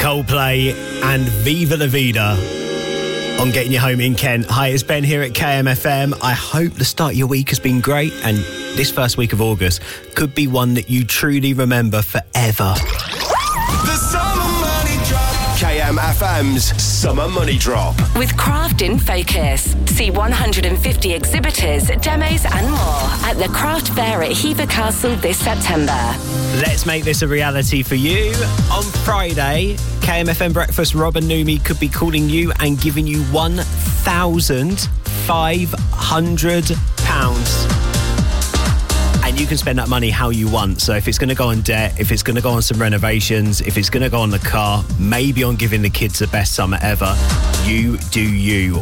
Coldplay and Viva La Vida on Getting You Home in Kent. Hi, it's Ben here at KMFM. I hope the start of your week has been great, and this first week of August could be one that you truly remember forever. The Summer Money Drop. KMFM's Summer Money Drop. With Craft in Focus. See 150 exhibitors, demos and more at the Craft Fair at Hever Castle this September. Let's make this a reality for you. On Friday, KMFM Breakfast, Rob and Numi could be calling you and giving you £1,500. And you can spend that money how you want. So if it's going to go on debt, if it's going to go on some renovations, if it's going to go on the car, maybe on giving the kids the best summer ever, you do you.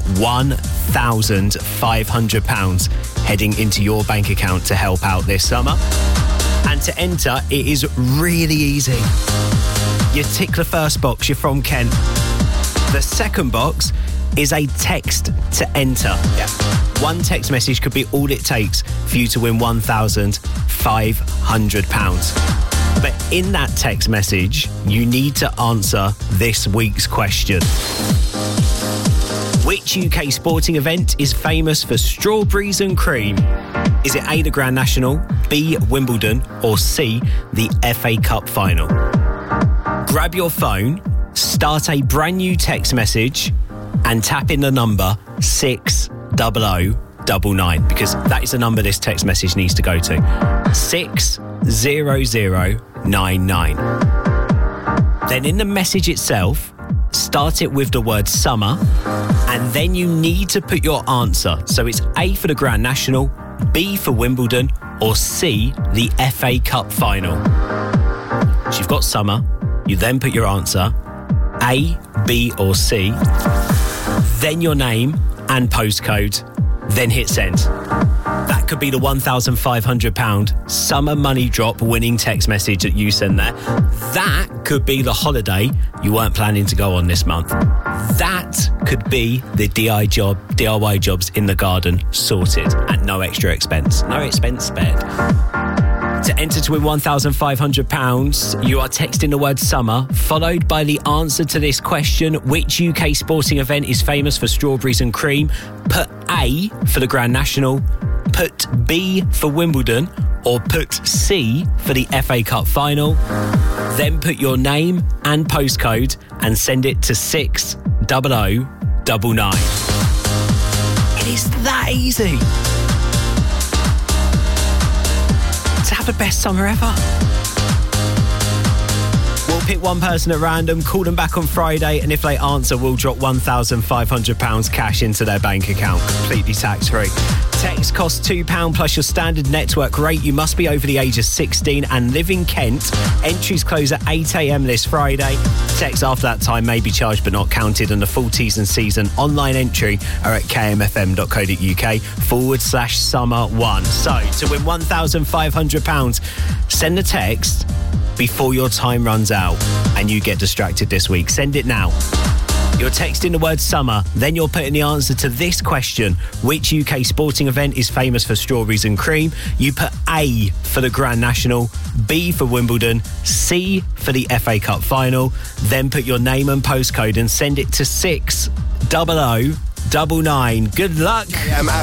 £1,500 heading into your bank account to help out this summer. And to enter, it is really easy. You tick the first box, you're from Kent. The second box is a text to enter. Yeah. One text message could be all it takes for you to win £1,500. But in that text message, you need to answer this week's question. Which UK sporting event is famous for strawberries and cream? Is it A, the Grand National, B, Wimbledon, or C, the FA Cup final? Grab your phone, start a brand new text message, and tap in the number 60099, because that is the number this text message needs to go to. 60099. Then in the message itself, start it with the word summer, and then you need to put your answer. So it's A for the Grand National, B for Wimbledon, or C, the FA Cup final. So you've got summer, you then put your answer, A, B or C, then your name and postcode, then hit send. That could be the £1,500 summer money drop winning text message that you send there. That could be the holiday you weren't planning to go on this month. That could be the DIY jobs in the garden sorted at no extra expense. No expense spared. To enter to win £1,500, you are texting the word summer, followed by the answer to this question: which UK sporting event is famous for strawberries and cream? Put A for the Grand National, put B for Wimbledon, or put C for the FA Cup final. Then put your name and postcode and send it to 60099. It is that easy to have the best summer ever. We'll pick one person at random, call them back on Friday, and if they answer, we'll drop £1,500 cash into their bank account, completely tax-free. Text costs £2 plus your standard network rate. You must be over the age of 16 and live in Kent. Entries close at 8 a.m. this Friday. Text after that time may be charged but not counted, and the full T's and C's and online entry are at kmfm.co.uk/summer1. So, to win £1,500, send a text before your time runs out and you get distracted this week. Send it now. You're texting the word summer, then you're putting the answer to this question: which UK sporting event is famous for strawberries and cream? You put A for the Grand National, B for Wimbledon, C for the FA Cup final, then put your name and postcode and send it to 60099. Good luck.